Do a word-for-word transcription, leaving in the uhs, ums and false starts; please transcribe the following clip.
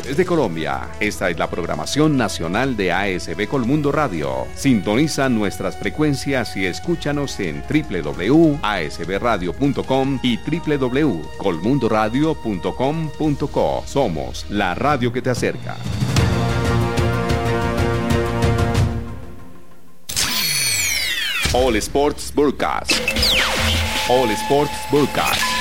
Desde Colombia, esta es la programación nacional de A S B Colmundo Radio. Sintoniza nuestras frecuencias y escúchanos en doble u doble u doble u punto a s b radio punto com y doble u doble u doble u punto colmundo radio punto com punto co. Somos la radio que te acerca. All Sports Broadcast. All Sports Broadcast.